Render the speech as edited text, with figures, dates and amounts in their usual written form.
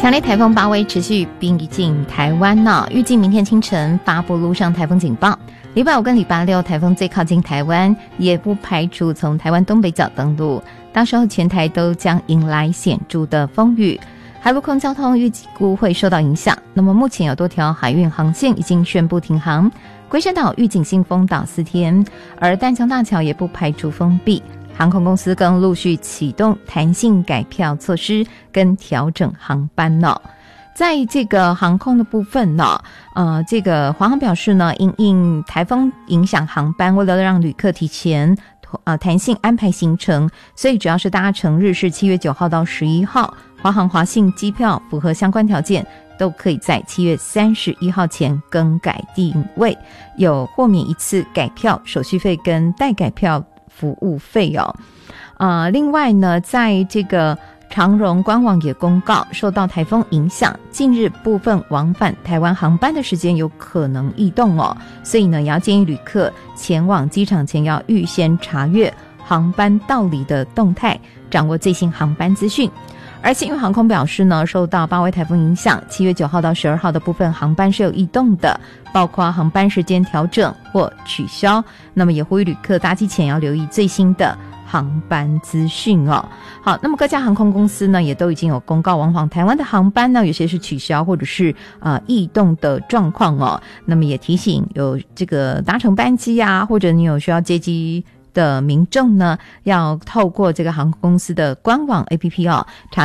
强烈台风巴威持续逼近台湾呢，预计明天清晨发布陆上台风警报。礼拜五跟礼拜六台风最靠近台湾，也不排除从台湾东北角登陆，到时候全台都将迎来显著的风雨。海陆空交通预估会受到影响，那么目前有多条海运航线已经宣布停航，龟山岛、玉井新丰岛4天，而淡江大桥也不排除封闭。航空公司更陆续启动弹性改票措施跟调整航班呢。在这个航空的部分呢，这个华航表示呢，因应台风影响航班，为了让旅客提前弹性安排行程，所以只要是搭乘日式7月9号到11号，华航、华信机票符合相关条件，都可以在7月31号前更改定位，有豁免一次改票手续费跟代改票服务费哦。另外呢，在这个长荣官网也公告，受到台风影响，近日部分往返台湾航班的时间有可能异动哦，所以呢，也要建议旅客前往机场前要预先查阅航班到离的动态，掌握最新航班资讯。而幸运航空表示呢，受到巴威台风影响，7月9号到12号的部分航班是有异动的，包括航班时间调整或取消。那么也呼吁旅客搭机前要留意最新的航班资讯哦。好，那么各家航空公司呢，也都已经有公告往返台湾的航班呢，有些是取消或者是异动的状况哦。那么也提醒有这个搭乘班机啊，或者你有需要接机的民众呢，要透过这个航空公司的官网 APP 查